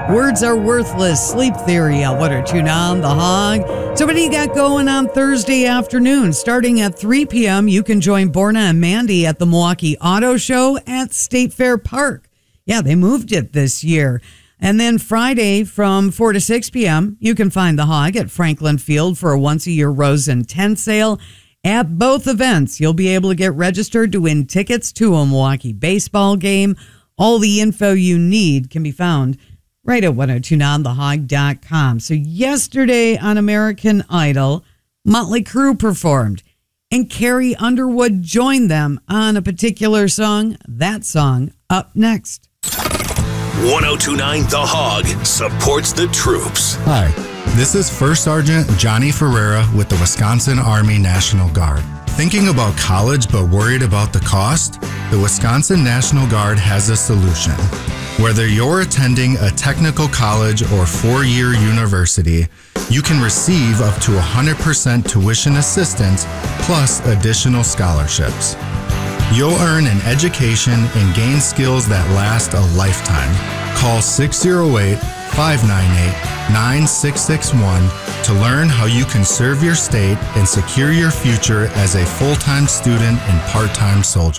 Words Are Worthless, Sleep Theory, at 102.9 The Hog. So what do you got going on Thursday afternoon? Starting at 3 p.m., you can join Borna and Mandy at the Milwaukee Auto Show at State Fair Park. Yeah, they moved it this year. And then Friday from 4 to 6 p.m., you can find The Hog at Franklin Field for a once-a-year Rose and Tent sale. At both events, you'll be able to get registered to win tickets to a Milwaukee baseball game. All the info you need can be found right at 1029thehog.com. So yesterday on American Idol, Motley Crue performed, and Carrie Underwood joined them on a particular song. That song up next. 1029 The Hog supports the troops. Hi, this is First Sergeant Johnny Ferreira with the Wisconsin Army National Guard. Thinking about college but worried about the cost? The Wisconsin National Guard has a solution. Whether you're attending a technical college or four-year university, you can receive up to 100% tuition assistance plus additional scholarships. You'll earn an education and gain skills that last a lifetime. Call 608-598-9661 to learn how you can serve your state and secure your future as a full-time student and part-time soldier.